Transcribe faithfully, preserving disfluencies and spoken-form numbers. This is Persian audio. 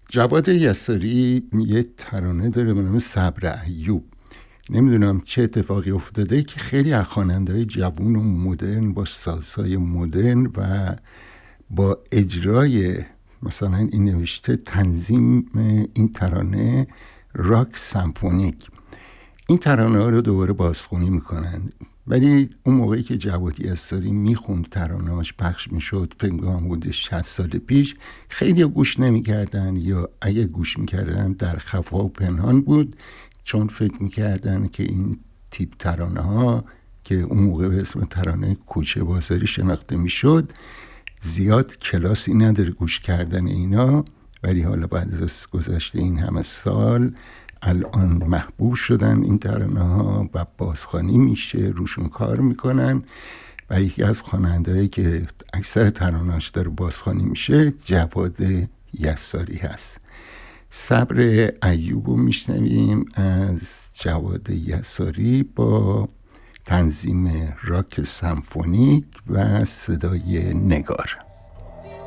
جواد یساری یه ترانه داره به نام صبر ایوب. نمیدونم چه اتفاقی افتاده که خیلی از خواننده‌های جوون و مدرن با سازهای مدرن و با اجرای مثلا این نوشته تنظیم این ترانه راک سمفونیک این ترانه ها رو دوباره بازخونی میکنن. ولی اون موقعی که جواد یساری میخوند ترانه‌اش پخش میشد، فکر میکنم حدود شصت سال پیش، خیلی گوش نمیکردن یا اگه گوش میکردن در خفا و پنهان بود، چون فکر میکردن که این تیپ ترانه ها که اون موقع به اسم ترانه کوچه بازاری شناخته میشد زیاد کلاسی نداره گوش کردن اینا. ولی حالا بعد از گذشته این همه سال الان محبوب شدن این ترانه ها و بازخوانی میشه، روشون کار میکنن و یکی از خواننده‌ای که اکثر ترانه‌اش داره بازخوانی میشه جواد یساری هست. صبر ایوب رو میشنویم از جواد یساری با تنظیم راک سمفونیک و صدای نگار.